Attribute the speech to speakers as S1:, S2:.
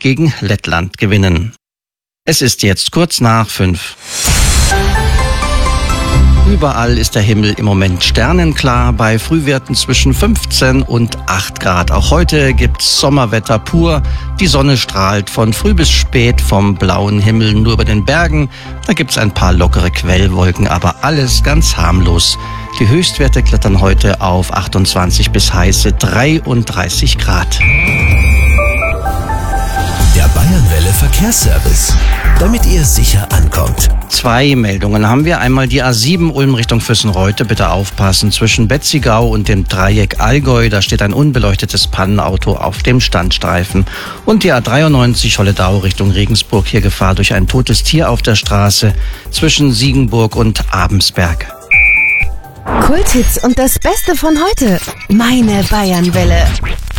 S1: gegen Lettland gewinnen. Es ist jetzt kurz nach 5. Überall ist der Himmel im Moment sternenklar, bei Frühwerten zwischen 15 und 8 Grad. Auch heute gibt's Sommerwetter pur. Die Sonne strahlt von früh bis spät vom blauen Himmel. Nur über den Bergen, da gibt's ein paar lockere Quellwolken, aber alles ganz harmlos. Die Höchstwerte klettern heute auf 28 bis heiße 33 Grad.
S2: Der Bayernwelle Verkehrsservice, damit ihr sicher ankommt.
S1: 2 Meldungen haben wir. Einmal die A7 Ulm Richtung Füssenreute. Bitte aufpassen. Zwischen Betzigau und dem Dreieck Allgäu, da steht ein unbeleuchtetes Pannenauto auf dem Standstreifen. Und die A93 Holledau Richtung Regensburg. Hier Gefahr durch ein totes Tier auf der Straße zwischen Siegenburg und Abensberg.
S3: Kulthits und das Beste von heute. Meine Bayernwelle.